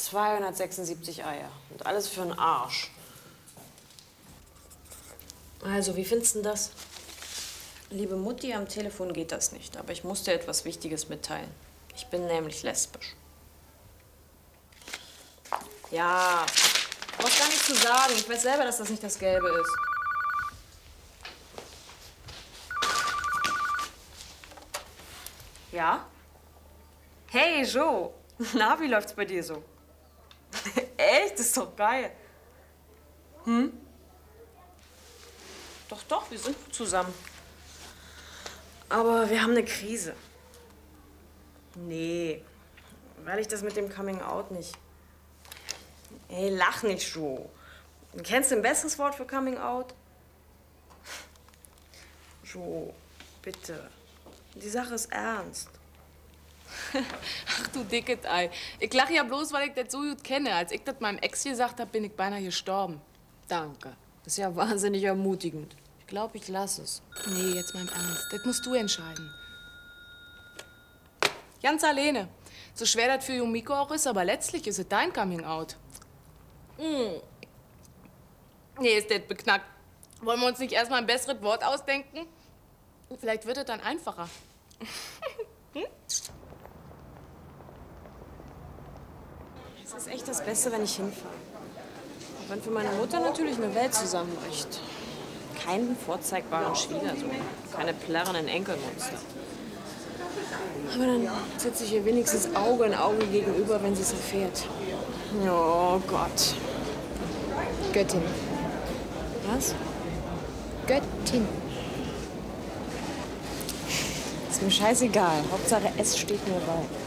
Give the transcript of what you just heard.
276 Eier. Und alles für einen Arsch. Also, wie findest du das? Liebe Mutti, am Telefon geht das nicht. Aber ich muss dir etwas Wichtiges mitteilen. Ich bin nämlich lesbisch. Ja, du brauchst gar nichts zu sagen. Ich weiß selber, dass das nicht das Gelbe ist. Ja? Hey, Jo. Na, wie läuft's bei dir so? Echt? Das ist doch geil. Hm? Doch, wir sind gut zusammen. Aber wir haben eine Krise. Nee, weil ich das mit dem Coming Out nicht... Ey, lach nicht, Jo. Kennst du ein besseres Wort für Coming Out? Jo, bitte. Die Sache ist ernst. Ach du dickes Ei. Ich lache ja bloß, weil ich das so gut kenne. Als ich das meinem Ex gesagt habe, bin ich beinahe gestorben. Danke. Das ist ja wahnsinnig ermutigend. Ich glaube, ich lasse es. Nee, jetzt mal im Ernst. Das musst du entscheiden. Ganz alleine. So schwer das für Yumiko auch ist, aber letztlich ist es dein Coming Out. Nee, ist das beknackt. Wollen wir uns nicht erstmal ein besseres Wort ausdenken? Vielleicht wird es dann einfacher. Es ist echt das Beste, wenn ich hinfahre. Auch wenn für meine Mutter natürlich eine Welt zusammenbricht. Keinen vorzeigbaren Schwiegersohn, keine plärrenden Enkelmonster. Aber dann sitze ich ihr wenigstens Auge in Auge gegenüber, wenn sie es erfährt. Oh Gott. Göttin. Was? Göttin. Ist mir scheißegal. Hauptsache, es steht mir bei.